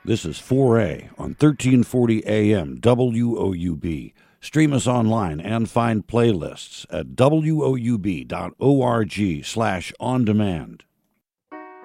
This is 4A on 1340 AM WOUB. Stream us online and find playlists at woub.org/on-demand.